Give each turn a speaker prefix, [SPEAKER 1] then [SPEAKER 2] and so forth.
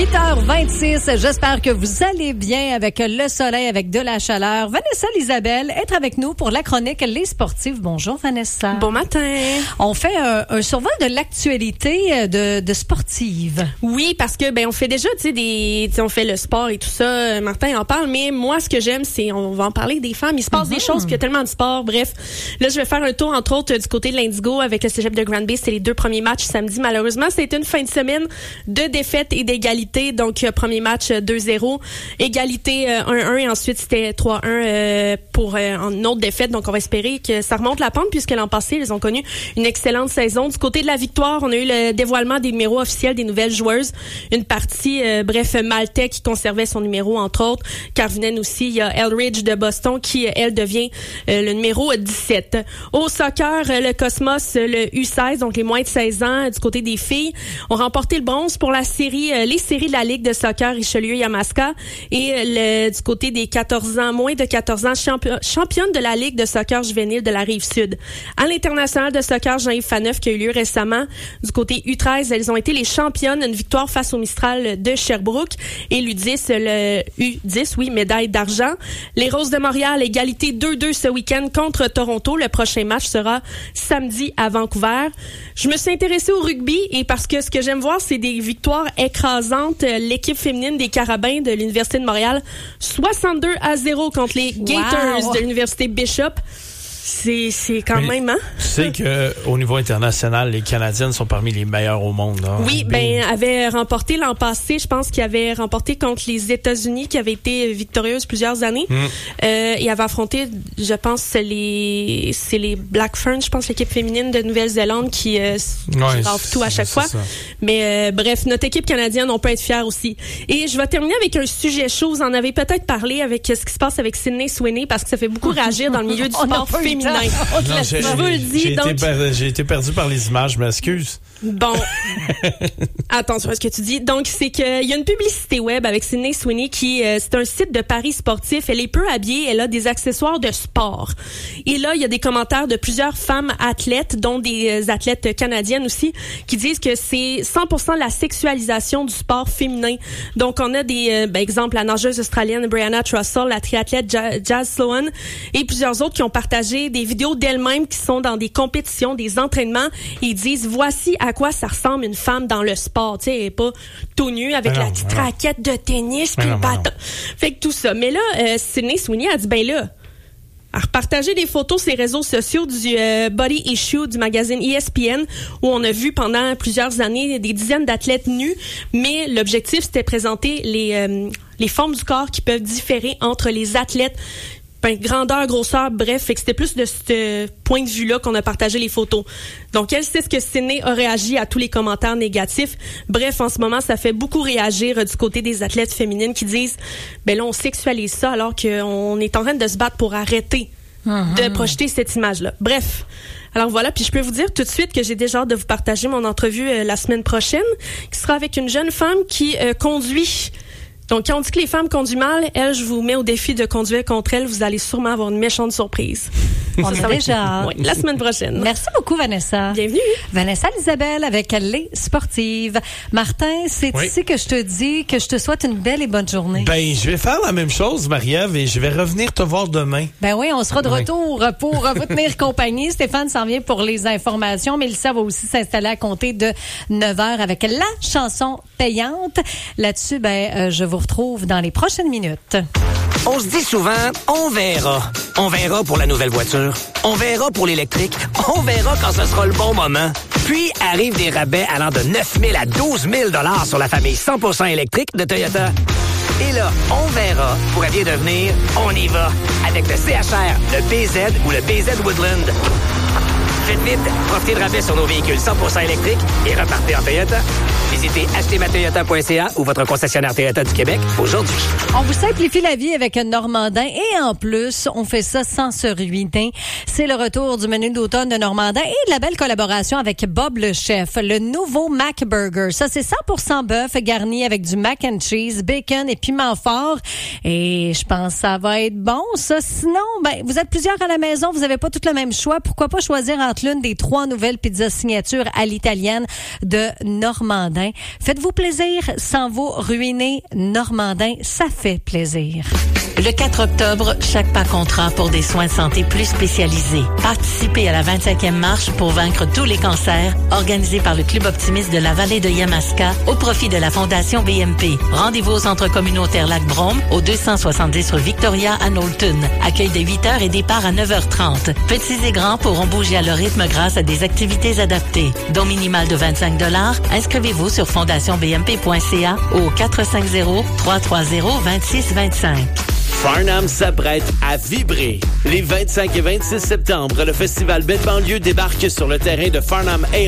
[SPEAKER 1] 8h26, j'espère que vous allez bien avec le soleil, avec de la chaleur. Vanessa Lisabelle est avec nous pour la chronique Les Sportifs. Bonjour Vanessa.
[SPEAKER 2] Bon matin.
[SPEAKER 1] On fait un survol de l'actualité de sportive.
[SPEAKER 2] Oui, parce que on fait déjà on fait le sport et tout ça, Martin en parle, mais moi ce que j'aime c'est on va en parler des femmes, il se passe des choses puis il y a tellement de sport. Bref, là je vais faire un tour entre autres du côté de l'Indigo avec le Cégep de Granby, c'est les 2 premiers matchs samedi. Malheureusement, ça a été une fin de semaine de défaites et d'égalité. Donc premier match 2-0, égalité 1-1 et ensuite c'était 3-1 pour une autre défaite. Donc on va espérer que ça remonte la pente puisque l'an passé, ils ont connu une excellente saison. Du côté de la victoire, on a eu le dévoilement des numéros officiels des nouvelles joueuses. Une partie, Maltais qui conservait son numéro, entre autres. Carvinen aussi. Il y a Eldridge de Boston qui, elle, devient le numéro 17. Au soccer, le Cosmos, le U16, donc les moins de 16 ans, du côté des filles, ont remporté le bronze pour la série, les séries de la Ligue de soccer Richelieu-Yamaska. Et du côté des 14 ans, moins de 14 ans, championne de la Ligue de soccer juvénile de la Rive-Sud. À l'international de soccer Jean-Yves Faneuf qui a eu lieu récemment, du côté U13, elles ont été les championnes, une victoire face au Mistral de Sherbrooke et l'U10, le U10, oui, médaille d'argent. Les Roses de Montréal, égalité 2-2 ce week-end contre Toronto. Le prochain match sera samedi à Vancouver. Je me suis intéressée au rugby et parce que ce que j'aime voir, c'est des victoires écrasantes. L'équipe féminine des Carabins de l'Université de Montréal, 62-0 contre les Gators de l'Université Bishop. C'est quand même, hein?
[SPEAKER 3] Tu sais qu'au niveau international, les Canadiennes sont parmi les meilleures au monde. Hein?
[SPEAKER 2] Oui, avaient remporté l'an passé, je pense qu'ils avaient remporté contre les États-Unis, qui avaient été victorieuses plusieurs années. Et avaient affronté, je pense, c'est les Black Ferns, je pense, l'équipe féminine de Nouvelle-Zélande qui rafle tout à chaque fois. Ça. Mais bref, notre équipe canadienne, on peut être fiers aussi. Et je vais terminer avec un sujet chaud. Vous en avez peut-être parlé avec ce qui se passe avec Sydney Sweeney, parce que ça fait beaucoup réagir dans le milieu du sport féminin.
[SPEAKER 3] Non,
[SPEAKER 2] je vous le dis.
[SPEAKER 3] J'ai été perdu par les images, je m'excuse.
[SPEAKER 2] Bon. Attention à ce que tu dis. Donc, c'est qu'il y a une publicité web avec Sydney Sweeney qui, c'est un site de paris sportifs. Elle est peu habillée. Elle a des accessoires de sport. Et là, il y a des commentaires de plusieurs femmes athlètes, dont des athlètes canadiennes aussi, qui disent que c'est 100% la sexualisation du sport féminin. Donc, on a des, exemple, la nageuse australienne Brianna Trussell, la triathlète Jazz Sloan et plusieurs autres qui ont partagé des vidéos d'elles-mêmes qui sont dans des compétitions, des entraînements. Et ils disent, voici à quoi ça ressemble une femme dans le sport. Tu sais, elle est pas tout nue avec la petite raquette de tennis puis le bâton. Fait que tout ça. Mais là, Sydney Sweeney a dit, à repartager des photos sur les réseaux sociaux du Body Issue du magazine ESPN, où on a vu pendant plusieurs années des dizaines d'athlètes nus, mais l'objectif, c'était de présenter les formes du corps qui peuvent différer entre les athlètes. Grandeur, grosseur, bref, fait que c'était plus de ce point de vue-là qu'on a partagé les photos. Donc, elle sait ce que Sydney a réagi à tous les commentaires négatifs. Bref, en ce moment, ça fait beaucoup réagir du côté des athlètes féminines qui disent, là, on sexualise ça alors qu'on est en train de se battre pour arrêter de projeter cette image-là. Bref. Alors voilà, puis je peux vous dire tout de suite que j'ai déjà hâte de vous partager mon entrevue la semaine prochaine, qui sera avec une jeune femme qui conduit. Donc, quand on dit que les femmes conduisent mal, elle, je vous mets au défi de conduire contre elle. Vous allez sûrement avoir une méchante surprise.
[SPEAKER 1] On est déjà.
[SPEAKER 2] Oui, la semaine prochaine.
[SPEAKER 1] Merci beaucoup, Vanessa.
[SPEAKER 2] Bienvenue.
[SPEAKER 1] Vanessa Lisabelle avec Les Sportives. Martin, c'est ici que je te dis que je te souhaite une belle et bonne journée.
[SPEAKER 3] Je vais faire la même chose, Marie-Ève, et je vais revenir te voir demain.
[SPEAKER 1] Oui, on sera de retour pour vous tenir compagnie. Stéphane s'en vient pour les informations. Mélissa va aussi s'installer à compter de 9h avec la chanson payante. Là-dessus, je vous retrouve dans les prochaines minutes.
[SPEAKER 4] On se dit souvent, on verra. On verra pour la nouvelle voiture. On verra pour l'électrique. On verra quand ce sera le bon moment. Puis arrivent des rabais allant de 9 000 à 12 000 $ sur la famille 100% électrique de Toyota. Et là, on verra pourrait bien devenir on y va avec le CHR, le BZ ou le BZ Woodland. Faites vite, profitez de rabais sur nos véhicules 100% électriques et repartez en Toyota. Visitez achetezmatoyota.ca ou votre concessionnaire Toyota du Québec aujourd'hui.
[SPEAKER 1] On vous simplifie la vie avec un Normandin et en plus, on fait ça sans se ruiner. C'est le retour du menu d'automne de Normandin et de la belle collaboration avec Bob le chef. Le nouveau Mac Burger. Ça, c'est 100% bœuf garni avec du mac and cheese, bacon et piment fort. Et je pense que ça va être bon, ça. Sinon, vous êtes plusieurs à la maison, vous n'avez pas tout le même choix. Pourquoi pas choisir entre l'une des 3 nouvelles pizzas signature à l'italienne de Normandin. Faites-vous plaisir sans vous ruiner. Normandin, ça fait plaisir.
[SPEAKER 5] Le 4 octobre, chaque pas comptera pour des soins de santé plus spécialisés. Participez à la 25e marche pour vaincre tous les cancers, organisée par le Club optimiste de la vallée de Yamaska au profit de la Fondation BMP. Rendez-vous au Centre communautaire Lac-Brome, au 270 rue Victoria à Knowlton. Accueil dès 8h et départ à 9h30. Petits et grands pourront bouger à leur rythme grâce à des activités adaptées. Don minimal de 25 $. Inscrivez-vous sur fondationbmp.ca au 450-330-2625.
[SPEAKER 6] Farnham s'apprête à vibrer. Les 25 et 26 septembre, le festival Belle Banlieue débarque sur le terrain de Farnham Air